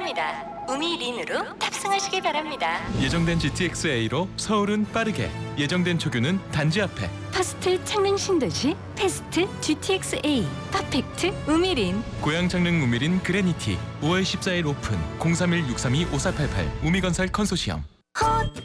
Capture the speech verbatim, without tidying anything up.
환영합니다. 우미린으로 탑승하시기 바랍니다. 예정된 지티엑스에이로 서울은 빠르게, 예정된 초규는 단지 앞에. 퍼스트 창릉 신도시 패스트 지티엑스에이 퍼펙트 우미린. 고양 창릉 우미린 그레니티 오월 십사일 오픈. 공삼일 육삼이 오사팔팔 우미건설 컨소시엄. 헛